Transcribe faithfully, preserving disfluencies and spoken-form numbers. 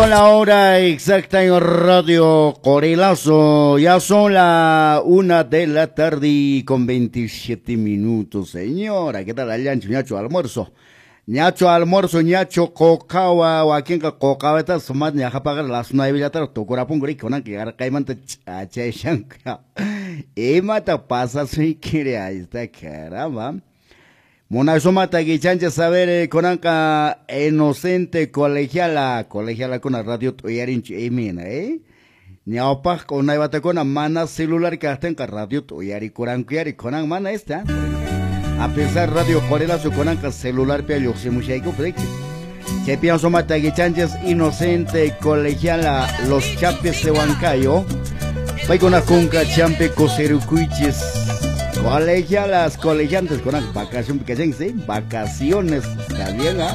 La hora exacta en Radio Corelazo, ya son la una de la tarde con veintisiete minutos, señora. ¿Qué tal allá en ñacho almuerzo? ñacho almuerzo, ñacho cocawa, o aquí en cocawa está sumat ñaja pagar las nueve ya tarde, tu corazón gris con que ahora caimante chacha shanka. Y mata pasa si quiere ahí está caramba. Mona somata que chancha saber eh, conanca inocente colegiala colegiala con la radio tuyarin chimina eh ñaupa con una bata con mana celular que hasta en radio tuyari coranquiari conan mana esta a pesar radio corela su conanca celular pe yo se muchaiko preche que pian somata que chanchas inocente colegiala los chapes de Huancayo vai con la conca champe coserucuiches colegialas, colegiantes con vacaciones, vacaciones, vacaciones, está bien, ¿ah?